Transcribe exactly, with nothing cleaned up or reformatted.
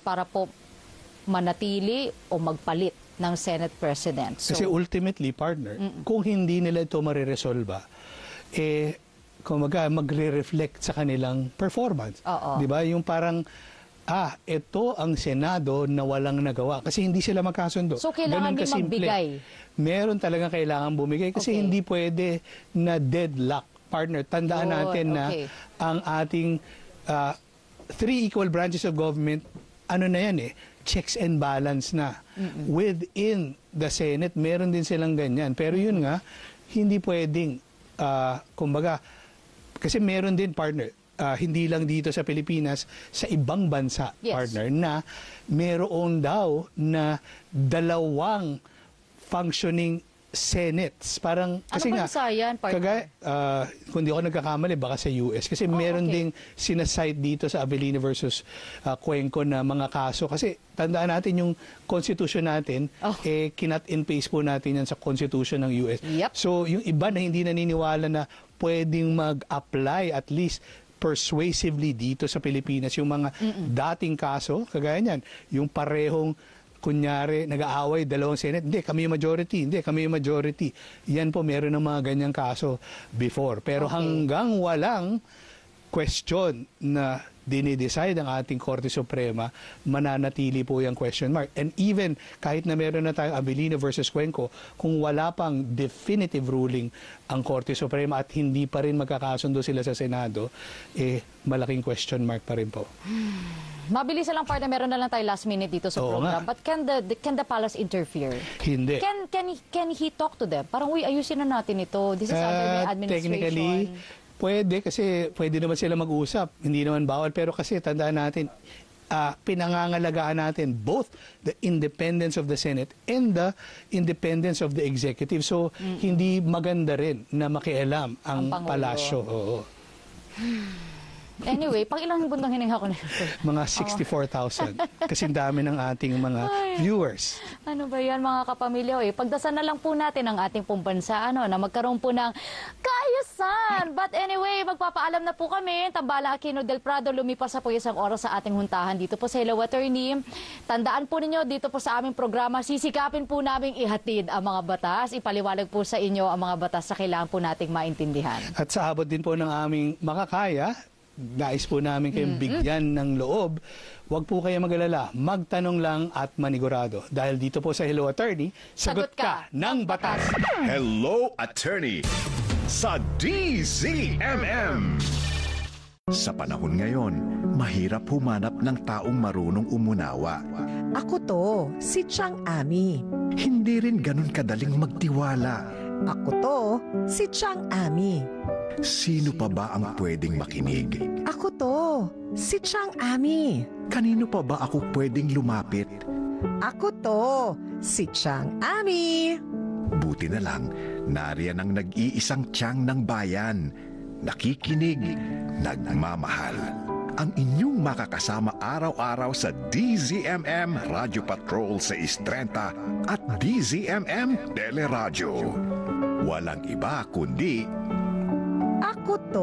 para po manatili o magpalit ng Senate President. So, kasi ultimately, partner, mm -mm. kung hindi nila ito mariresolba, eh, kumaga, magre-reflect sa kanilang performance. Di ba? Yung parang, ah, ito ang Senado na walang nagawa. Kasi hindi sila magkasundo. So, kailangan din magbigay? Meron talagang kailangan bumigay. Kasi okay. hindi pwede na deadlock. Partner, tandaan Yun, natin na okay. ang ating uh, three equal branches of government, ano na yan eh, checks and balance na. Mm-mm. Within the Senate, meron din silang ganyan. Pero yun nga, hindi pwedeng, uh, kumbaga, kasi meron din, partner, uh, hindi lang dito sa Pilipinas, sa ibang bansa, yes. partner, na meron daw na dalawang functioning senates. Parang, kasi ano nga, yan, kagaya, uh, kung di ako nagkakamali, baka sa U S. Kasi oh, meron okay. ding sinasite dito sa Avellino versus uh, Cuenco na mga kaso. Kasi tandaan natin yung constitution natin, oh. eh, kinat and paste po natin yan sa constitution ng U S. Yep. So, yung iba na hindi naniniwala na pwedeng mag-apply at least persuasively dito sa Pilipinas yung mga mm -mm. dating kaso, kagaya niyan, yung parehong kunyari, nag-aaway, dalawang Senate, hindi, kami yung majority, hindi, kami yung majority. Yan po, meron ng mga ganyang kaso before. Pero okay. hanggang walang question na dinidecide ang ating Korte Suprema, mananatili po yung question mark. And even kahit na meron na tayong Avellino versus Cuenco, kung wala pang definitive ruling ang Korte Suprema at hindi pa rin magkakasundo sila sa Senado, eh, malaking question mark pa rin po. Mabilis lang, partner, meron na lang tayo last minute dito sa Oo program. nga. But can the, the can the palace interfere? Hindi. Can can he, can he talk to them? Parang, uy, ayusin na natin ito. This is uh, under my administration. Technically, pwede kasi pwede naman sila mag-usap. Hindi naman bawal. Pero kasi tandaan natin, uh, pinangangalagaan natin both the independence of the Senate and the independence of the executive. So, mm-hmm. hindi maganda rin na makialam ang, ang palasyo. Oo. Anyway, pang ilang bundang hininga ko na ito? Mga sixty-four thousand. Kasi dami ng ating mga Ay, viewers. Ano ba yan, mga kapamilya? Eh, pagdasal na lang po natin ang ating pong bansa, ano, na magkaroon po ng kaayusan. But anyway, magpapaalam na po kami. Tambala Aquino del Prado, lumipas sa po isang oras sa ating huntahan dito po sa Hello Attorney. Tandaan po ninyo, dito po sa aming programa, sisikapin po namin ihatid ang mga batas. Ipaliwalag po sa inyo ang mga batas na kailangan po nating maintindihan. At sa abot din po ng aming makakaya, nais po namin kayong bigyan ng loob, huwag po kayo mag-alala, magtanong lang at manigurado. Dahil dito po sa Hello Attorney, sagot, sagot ka ng batas. Hello Attorney sa D Z M M. Sa panahon ngayon, mahirap humanap ng taong marunong umunawa. Ako to, si Chang Ami. Hindi rin ganun kadaling magtiwala. Ako to, si Chang Ami. Sino pa ba ang pwedeng makinig? Ako to, si Chang Ami. Kanino pa ba ako pwedeng lumapit? Ako to, si Chang Ami. Buti na lang, nariyan ang nag-iisang Chang ng bayan. Nakikinig, nagmamahal. Ang inyong makakasama araw-araw sa D Z M M Radio Patrol sa Istrenta at D Z M M Teleradyo. Walang iba kundi ako to.